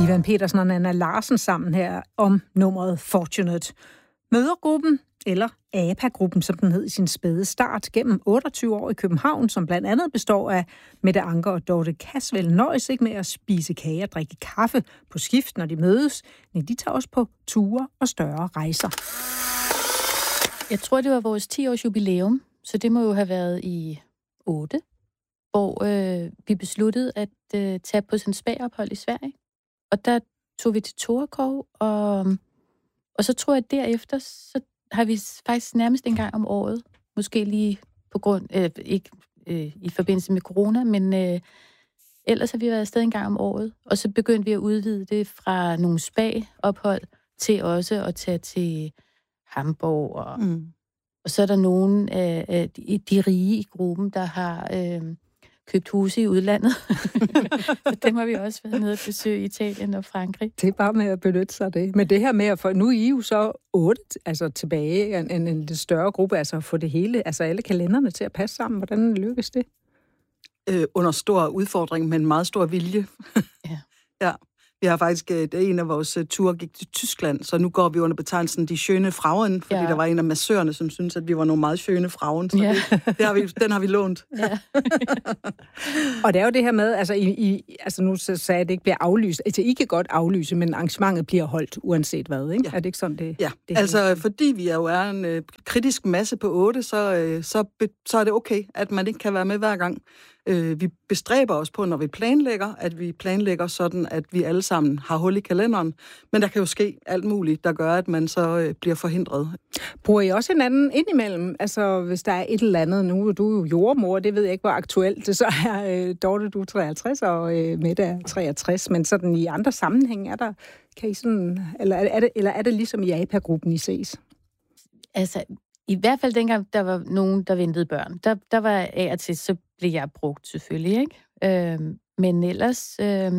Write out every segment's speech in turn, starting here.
Ivan Petersen og Nanna Larsen sammen her om nummeret Fortunate. Mødregruppen, eller APA-gruppen, som den hed i sin spæde start, gennem 28 år i København, som blandt andet består af Mette Anker og Dorte Caswell, nøjes ikke med at spise kage og drikke kaffe på skift, når de mødes. Men de tager også på ture og større rejser. Jeg tror, det var vores 10-års jubilæum, så det må jo have været i 8, hvor vi besluttede at tage på sådan en spagophold i Sverige. Og der tog vi til Torekov, og så tror jeg, at derefter, så har vi faktisk nærmest en gang om året, måske lige på grund, ikke i forbindelse med corona, men ellers har vi været afsted en gang om året, og så begyndte vi at udvide det fra nogle spa-ophold til også at tage til Hamburg, og så er der nogen af de rige i gruppen, der har købt huse i udlandet. Så dem har vi også været nede og besøge i Italien og Frankrig. Det er bare med at benytte sig af det. Men det her med at få, nu er I jo så 8 altså tilbage, en lidt større gruppe, altså at få det hele, altså alle kalenderne til at passe sammen. Hvordan lykkes det? Under stor udfordring, men meget stor vilje. Ja. Ja. Vi har faktisk, en af vores ture gik til Tyskland, så nu går vi under betegnelsen de schöne Frauen, fordi der var en af massørerne, som syntes, at vi var nogle meget schöne Frauen, så den har vi lånt. Ja. Og det er jo det her med, altså nu sagde jeg, at det ikke bliver aflyst. Altså I kan godt aflyse, men arrangementet bliver holdt uanset hvad, ikke? Ja. Er det ikke sådan, det? Ja, det altså fordi vi jo er en kritisk masse på 8, så er det okay, at man ikke kan være med hver gang. Vi bestræber os på, når vi planlægger, at vi planlægger sådan, at vi alle sammen har hul i kalenderen. Men der kan jo ske alt muligt, der gør, at man så bliver forhindret. Bruger I også hinanden indimellem? Altså, hvis der er et eller andet, nu er du jo jordmor, det ved jeg ikke, hvor aktuelt det så er. Dorte, du er 53, og Mette er 63, men sådan i andre sammenhæng kan I sådan, eller er det ligesom i APA-gruppen, I ses? Altså, i hvert fald dengang, der var nogen, der ventede børn. Der var af og til, så blev jeg brugt selvfølgelig, ikke? Men ellers,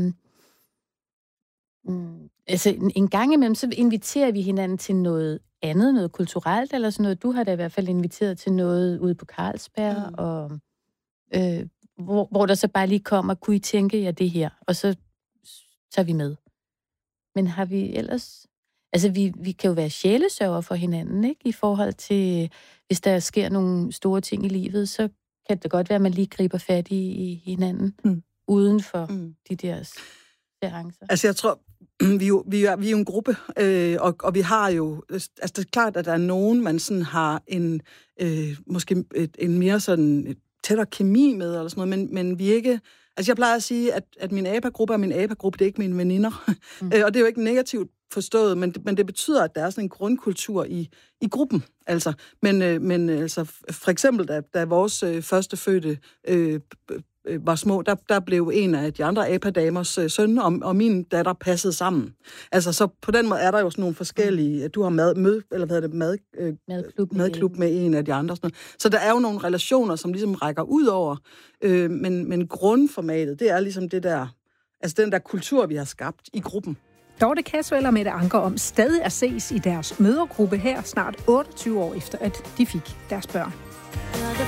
altså en gang imellem, så inviterer vi hinanden til noget andet, noget kulturelt eller sådan noget. Du har da i hvert fald inviteret til noget ude på Carlsberg, og hvor der så bare lige kommer, kunne I tænke jer det her? Og så tager vi med. Men har vi ellers... Altså, vi kan jo være sjælesørger for hinanden, ikke? I forhold til, hvis der sker nogle store ting i livet, så kan det godt være, at man lige griber fat i hinanden, uden for de der seancer. Altså, jeg tror, vi er jo en gruppe, og vi har jo... Altså, det er klart, at der er nogen, man sådan har måske en mere sådan tættere kemi med, eller sådan noget, men vi ikke... Altså, jeg plejer at sige, at min APA-gruppe er min APA-gruppe, det er ikke mine veninder. Og det er jo ikke negativt forstået, men det betyder, at der er sådan en grundkultur i gruppen. Altså, men altså, for eksempel, da vores førstefødte var små, der blev en af de andre APA-damers søn og min datter passet sammen. Altså, så på den måde er der jo sådan nogle forskellige... Du har madklub med en af de andre. Sådan noget. Så der er jo nogle relationer, som ligesom rækker ud over. Men grundformatet, det er ligesom det der... Altså, den der kultur, vi har skabt i gruppen. Dorte Caswell og Mette Anker om stadig at ses i deres mødergruppe her, snart 28 år efter, at de fik deres børn.